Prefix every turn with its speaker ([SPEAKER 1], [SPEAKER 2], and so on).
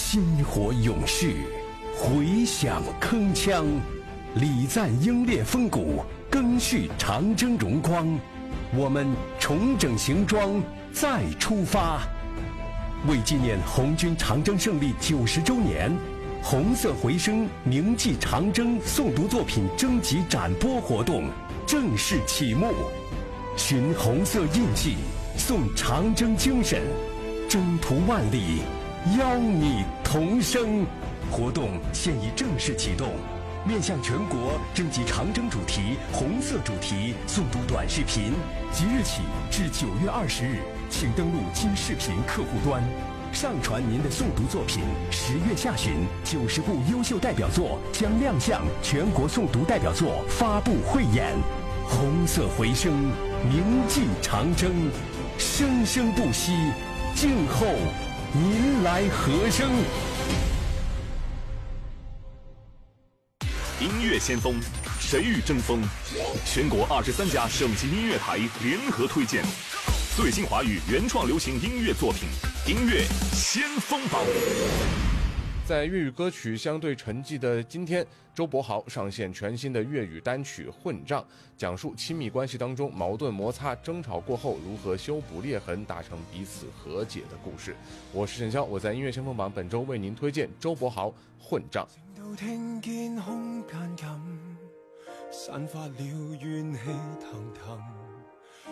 [SPEAKER 1] 薪火永续，回响铿锵，礼赞英烈风骨，赓续长征荣光。我们重整行装，再出发。为纪念红军长征胜利90周年，红色回声铭记长征诵读作品征集展播活动正式启幕。寻红色印记，颂长征精神，征途万里，邀你同声。活动现已正式启动，面向全国征集长征主题、红色主题诵读短视频，即日起至9月20日，请登录今视频客户端，上传您的诵读作品。10月下旬，90部优秀代表作将亮相全国诵读代表作发布汇演。红色回声，铭记长征，生生不息，静候您来和声。
[SPEAKER 2] 音乐先锋，谁与争锋？全国23家省级音乐台联合推荐最新华语原创流行音乐作品，音乐先锋榜。
[SPEAKER 3] 在粤语歌曲相对沉寂的今天，周柏豪上线全新的粤语单曲《混账》，讲述亲密关系当中矛盾摩擦、争吵过后如何修补裂痕，达成彼此和解的故事。我是陈潇，我在音乐先锋榜本周为您推荐周柏豪《混账》。
[SPEAKER 4] 聽見空間感散發了怨氣騰騰